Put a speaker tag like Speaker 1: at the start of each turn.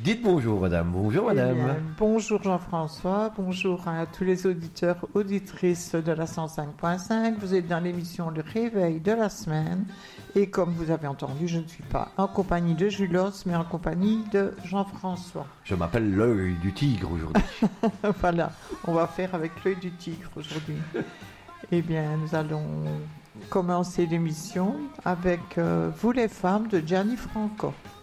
Speaker 1: Dites bonjour madame. Bonjour
Speaker 2: Eh
Speaker 1: madame.
Speaker 2: bien, bonjour Jean-François, bonjour à tous les auditeurs, auditrices de la 105.5. Vous êtes dans l'émission Le Réveil de la semaine. Et comme vous avez entendu, je ne suis pas en compagnie de Julos, mais en compagnie de Jean-François.
Speaker 1: Je m'appelle l'œil du tigre aujourd'hui.
Speaker 2: Voilà, on va faire avec l'œil du tigre aujourd'hui. Eh bien, nous allons commencer l'émission avec Vous les femmes de Gianni Franco.